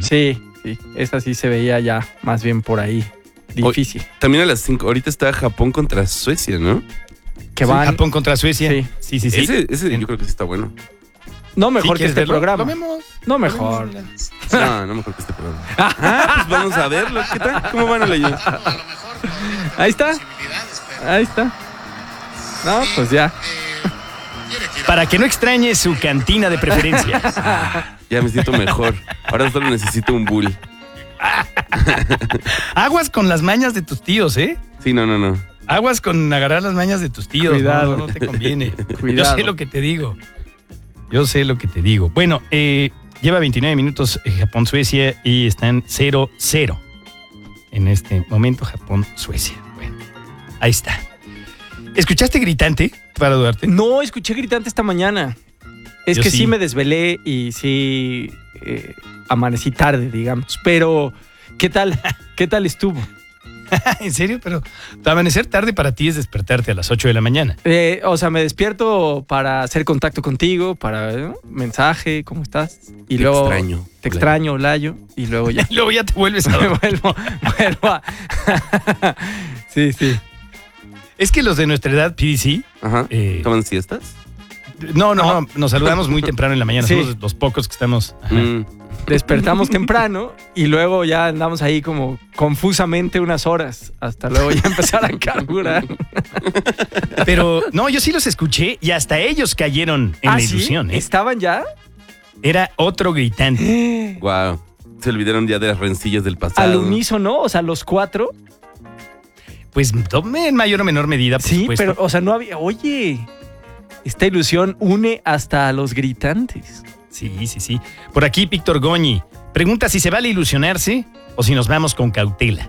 Sí, esa sí se veía ya más bien por ahí. Difícil. También a las 5. Ahorita está Japón contra Suecia, ¿no? Que van. Japón contra Suecia. Sí. Sí. Ese yo creo que sí está bueno. No mejor ¿Sí que este verlo? programa. Lo vemos. No mejor. No mejor que este programa. Pues vamos a verlo. ¿Qué tal? ¿Cómo van a leer? Ahí está. No, pues ya. Para que no extrañe su cantina de preferencia. Ya me siento mejor. Ahora solo necesito un bull. Aguas con las mañas de tus tíos, ¿eh? Sí, no. Aguas con agarrar las mañas de tus tíos. Cuidado. No te conviene. Cuidado. Yo sé lo que te digo. Bueno, lleva 29 minutos Japón-Suecia y están 0-0. En este momento, Japón-Suecia. Bueno, ahí está. ¿Escuchaste Gritante para Duarte? No, escuché Gritante esta mañana. Es Yo que sí. sí me desvelé y sí amanecí tarde, digamos. Pero, ¿qué tal? ¿Qué tal estuvo? ¿En serio? Pero amanecer tarde para ti es despertarte a las 8 de la mañana. O sea, me despierto para hacer contacto contigo, para mensaje, ¿cómo estás? Y luego te extraño, Olayo, y luego ya. Y luego ya te vuelves a me dormir. vuelvo a... Sí. Es que los de nuestra edad, PDC... Ajá. ¿Toman siestas? No. Nos saludamos muy temprano en la mañana. Sí. Somos los pocos que estamos... Ajá. Despertamos temprano y luego ya andamos ahí como confusamente unas horas hasta luego ya empezar a carburar. Pero no, yo sí los escuché y hasta ellos cayeron en la ilusión. ¿Eh? ¿Estaban ya? Era otro Gritante. Wow. Se olvidaron ya de las rencillas del pasado. Al unísono, o sea, los 4. Pues en mayor o menor medida, por Sí, supuesto. pero, o sea, no había... Oye, esta ilusión une hasta a los gritantes. Sí. Por aquí, Víctor Goñi pregunta si se vale ilusionarse o si nos vamos con cautela.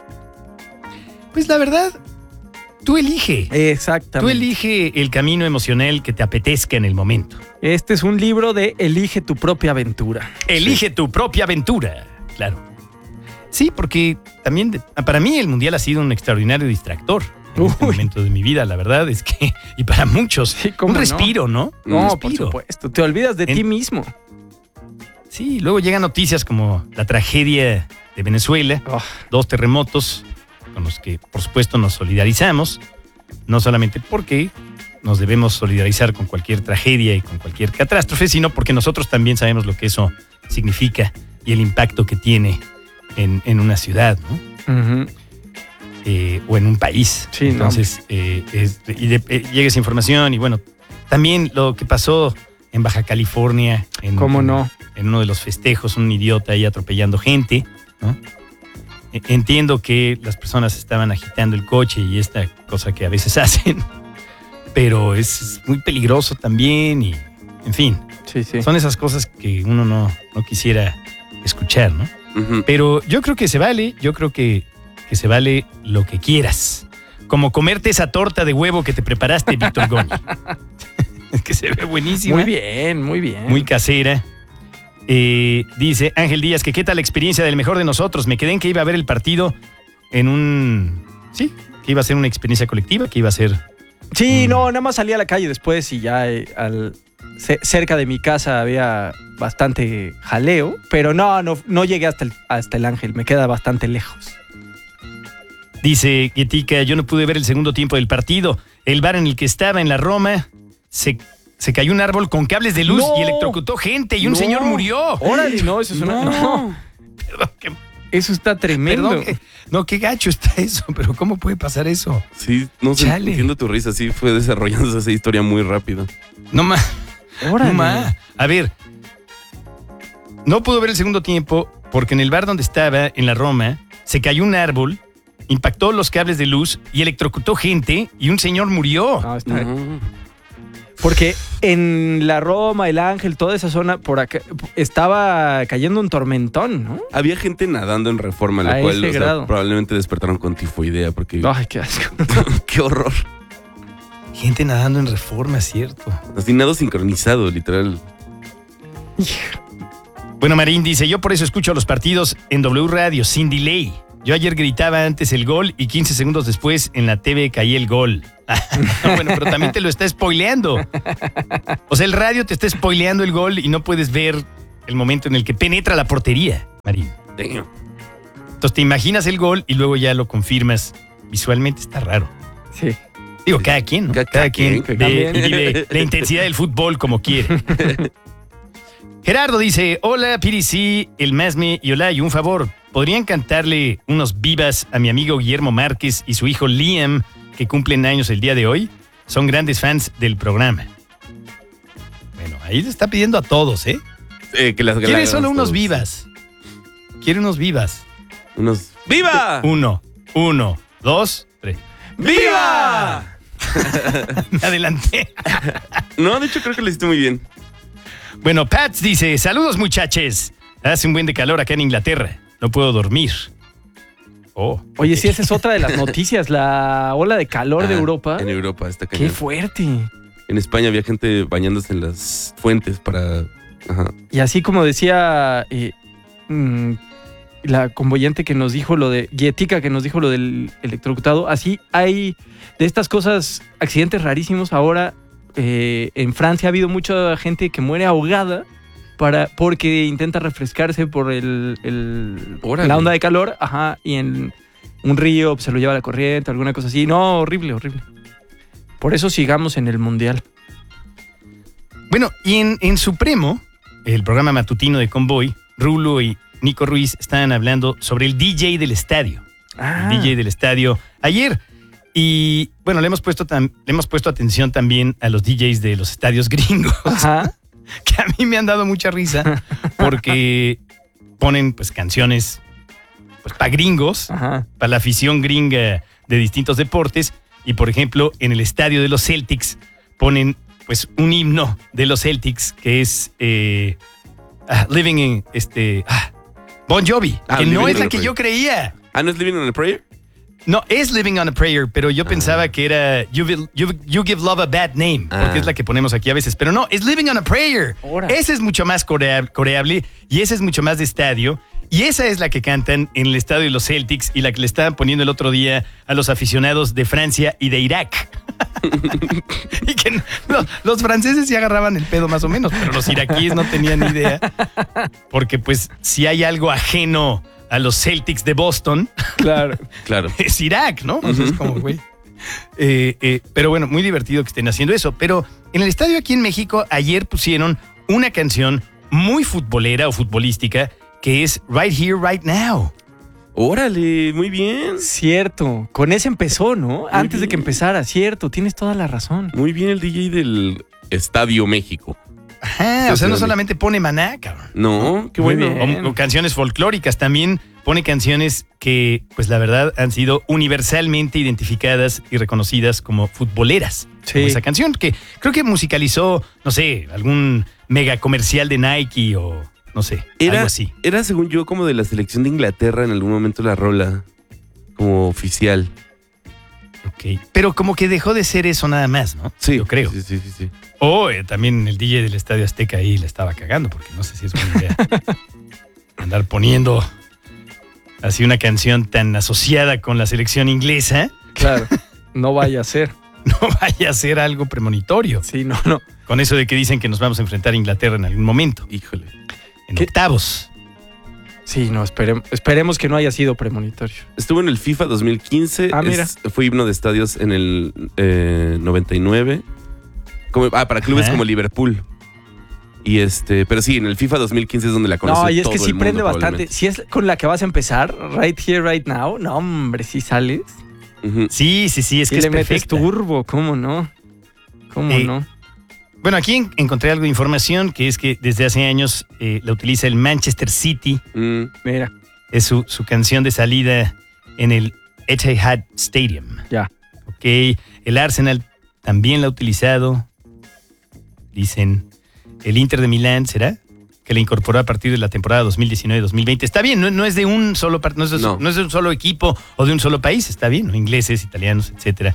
Pues la verdad, tú elige. Exactamente. Tú elige el camino emocional que te apetezca en el momento. Este es un libro de Elige tu propia aventura. Elige tu propia aventura. Claro. Sí, porque también para mí el Mundial ha sido un extraordinario distractor en este momento de mi vida, la verdad es que, y para muchos, Sí, ¿cómo un respiro, ¿no? No, Un por respiro. supuesto. Te olvidas de ti mismo. Sí, luego llegan noticias como la tragedia de Venezuela, 2 terremotos con los que, por supuesto, nos solidarizamos, no solamente porque nos debemos solidarizar con cualquier tragedia y con cualquier catástrofe, sino porque nosotros también sabemos lo que eso significa y el impacto que tiene en una ciudad, ¿no? Uh-huh. O en un país. Sí, entonces, llega esa información y bueno, también lo que pasó en Baja California. ¿Cómo no? En uno de los festejos, un idiota ahí atropellando gente, ¿no? Entiendo que las personas estaban agitando el coche y esta cosa que a veces hacen, pero es muy peligroso también y, en fin, Sí. son esas cosas que uno no quisiera escuchar, ¿no? Uh-huh. Pero yo creo que se vale, se vale lo que quieras. Como comerte esa torta de huevo que te preparaste, Víctor Goñi. Es que se ve buenísima. Muy bien. Muy casera. Dice Ángel Díaz que qué tal la experiencia del mejor de nosotros. Me quedé en que iba a ver el partido que iba a ser una experiencia colectiva, que iba a ser... Sí, no, nada más salí a la calle después y ya cerca de mi casa había bastante jaleo, pero no llegué hasta el Ángel, me queda bastante lejos. Dice Guetica, yo no pude ver el segundo tiempo del partido. El bar en el que estaba en la Roma se cayó un árbol con cables de luz y electrocutó gente y un señor murió. Órale, no, eso es una... No. Perdón, Eso está tremendo. qué gacho está eso, pero ¿cómo puede pasar eso? Sí, no sé, Chale. entiendo tu risa, sí fue desarrollándose esa historia muy rápido. No más. Órale. No más. A ver, no pudo ver el segundo tiempo porque en el bar donde estaba, en la Roma, se cayó un árbol, impactó los cables de luz y electrocutó gente y un señor murió. No, está... No. Porque en la Roma, el Ángel, toda esa zona por acá estaba cayendo un tormentón, ¿no? Había gente nadando en Reforma, la A cual ese grado. probablemente despertaron con tifoidea, porque Ay, qué asco. qué horror. Gente nadando en Reforma, cierto. Así nado sincronizado, literal. Bueno, Marín dice, yo por eso escucho los partidos en W Radio, sin delay. Yo ayer gritaba antes el gol y 15 segundos después en la TV caía el gol. Bueno, pero también te lo está spoileando. O sea, el radio te está spoileando el gol y no puedes ver el momento en el que penetra la portería. Marín. Damn. Entonces te imaginas el gol y luego ya lo confirmas visualmente. Está raro. Sí. Digo, cada quien, ¿no? Cada quien vive la intensidad del fútbol como quiere. Gerardo dice, hola PDC, el Masme y Olay, un favor, ¿podrían cantarle unos vivas a mi amigo Guillermo Márquez y su hijo Liam, que cumplen años el día de hoy? Son grandes fans del programa. Bueno, ahí se está pidiendo a todos, ¿eh? Quiere solo unos vivas. Quiere unos vivas. Unos... ¡Viva! 1, 2, 3. ¡Viva! Me adelanté. No, de hecho creo que lo hiciste muy bien. Bueno, Pats dice, saludos muchachos. Hace un buen de calor acá en Inglaterra. No puedo dormir. Oh. Oye, sí, esa es otra de las noticias. La ola de calor de Europa. En Europa está cañón. ¡Qué fuerte! En España había gente bañándose en las fuentes para... Ajá. Y así como decía la convoyente que nos dijo lo de... Guietica que nos dijo lo del electrocutado, así hay de estas cosas, accidentes rarísimos. Ahora en Francia ha habido mucha gente que muere ahogada porque intenta refrescarse por la onda de calor, ajá, y en un río se lo lleva la corriente, alguna cosa así. No, horrible, horrible. Por eso sigamos en el Mundial. Bueno, y en Supremo, el programa matutino de Convoy, Rulo y Nico Ruiz estaban hablando sobre el DJ del estadio. El DJ del estadio ayer. Y bueno, le hemos puesto atención también a los DJs de los estadios gringos. Ajá. Que a mí me han dado mucha risa porque ponen pues canciones pues para gringos, Ajá, para la afición gringa de distintos deportes. Y por ejemplo, en el estadio de los Celtics ponen pues un himno de los Celtics que es Living in Bon Jovi, que no es la que yo creía. ¿No es Living on a Prayer? No, es Living on a Prayer, pero yo pensaba que era You Give Love a Bad Name, porque es la que ponemos aquí a veces. Pero no, es Living on a Prayer. Ese es mucho más coreable y ese es mucho más de estadio. Y esa es la que cantan en el estadio de los Celtics y la que le estaban poniendo el otro día a los aficionados de Francia y de Irak. Y que los franceses sí agarraban el pedo más o menos, pero los iraquíes no tenían ni idea. Porque pues si hay algo ajeno a los Celtics de Boston, claro. es Irak, ¿no? O sea, es como, güey. Pero bueno, muy divertido que estén haciendo eso. Pero en el estadio aquí en México, ayer pusieron una canción muy futbolera o futbolística que es Right Here, Right Now. Órale, muy bien. cierto. Con ese empezó, ¿no? Antes de que empezara, cierto. Tienes toda la razón. Muy bien el DJ del Estadio México. Ajá, o sea, no solamente pone Maná, cabrón. No, qué Muy bueno. bien. O canciones folclóricas, también pone canciones que, pues la verdad, han sido universalmente identificadas y reconocidas como futboleras. Sí. Como esa canción que creo que musicalizó, no sé, algún mega comercial de Nike o no sé, algo así. Era, según yo, como de la selección de Inglaterra en algún momento la rola, como oficial. Ok, pero como que dejó de ser eso nada más, ¿no? Sí, yo creo. Sí. O también el DJ del Estadio Azteca ahí le estaba cagando, porque no sé si es buena idea andar poniendo así una canción tan asociada con la selección inglesa. Claro, no vaya a ser. No vaya a ser algo premonitorio. Sí, no. Con eso de que dicen que nos vamos a enfrentar a Inglaterra en algún momento. Híjole. En octavos. Sí, no, esperemos que no haya sido premonitorio. Estuvo en el FIFA 2015. Mira. Fue himno de estadios en el 99. Para clubes como Liverpool. Y pero sí, en el FIFA 2015 es donde la conoció. No, y es todo que sí el mundo, prende bastante. probablemente. Si es con la que vas a empezar, Right Here, Right Now, no, hombre, sí sales. Ujú. Sí, es Sí que es le metes perfecta. turbo, ¿cómo no? ¿Cómo no? Bueno, aquí encontré algo de información, que es que desde hace años la utiliza el Manchester City. Mira, Es su canción de salida en el Etihad Stadium. ya. Ok, el Arsenal también la ha utilizado. Dicen, el Inter de Milán, ¿será? Que la incorporó a partir de la temporada 2019-2020. Está bien, no es de un solo no es de un solo equipo o de un solo país, está bien, ¿no? Ingleses, italianos, etcétera.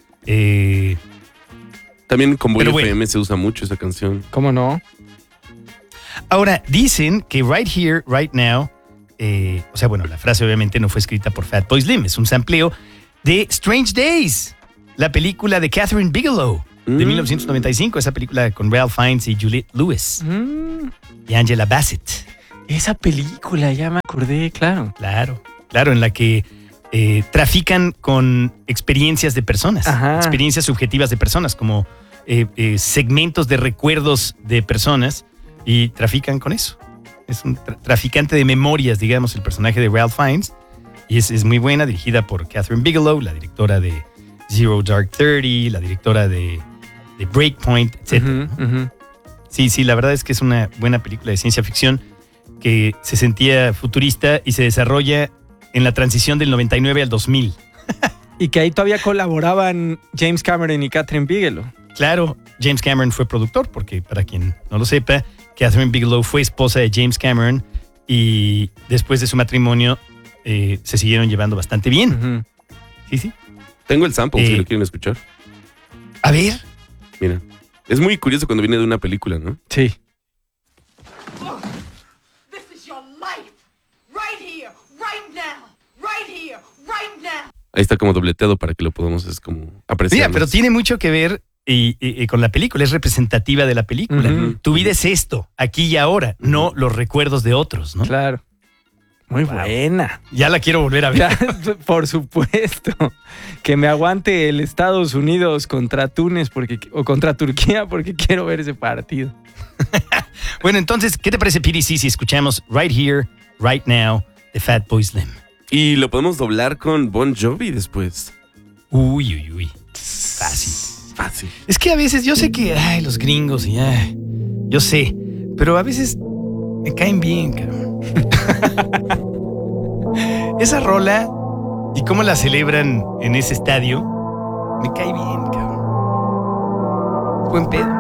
También con Boy Pero bueno. FM se usa mucho esa canción. ¿Cómo no? Ahora, dicen que Right Here, Right Now, o sea, bueno, la frase obviamente no fue escrita por Fatboy Slim, es un sampleo de Strange Days, la película de Catherine Bigelow de 1995, esa película con Ralph Fiennes y Juliette Lewis y Angela Bassett. Esa película, ya me acordé, claro. Claro, en la que trafican con experiencias de personas, Ajá. experiencias subjetivas de personas, como segmentos de recuerdos de personas y trafican con eso. Es un traficante de memorias, digamos, el personaje de Ralph Fiennes. Y es muy buena, dirigida por Catherine Bigelow, la directora de Zero Dark 30, la directora de Breakpoint, etc. Sí, la verdad es que es una buena película de ciencia ficción que se sentía futurista y se desarrolla en la transición del 99 al 2000. Y que ahí todavía colaboraban James Cameron y Catherine Bigelow. Claro, James Cameron fue productor, porque para quien no lo sepa, Catherine Bigelow fue esposa de James Cameron y después de su matrimonio se siguieron llevando bastante bien. Sí. Tengo el sample, si lo quieren escuchar. A ver. Mira, es muy curioso cuando viene de una película, ¿no? Sí. Ahí está como dobleteado para que lo podamos apreciar. Mira, pero tiene mucho que ver y con la película, es representativa de la película. Tu vida es esto, aquí y ahora, no los recuerdos de otros, ¿no? Claro. Muy buena. Ya la quiero volver a ver. Ya, por supuesto. Que me aguante el Estados Unidos contra Túnez o contra Turquía porque quiero ver ese partido. Bueno, entonces, ¿qué te parece, PDC, si escuchamos Right Here, Right Now, de Fatboy Slim? Y lo podemos doblar con Bon Jovi después. Uy. Fácil. Es que a veces yo sé que, los gringos y yo sé, pero a veces me caen bien, cabrón. Esa rola y cómo la celebran en ese estadio, me cae bien, cabrón. Buen pedo.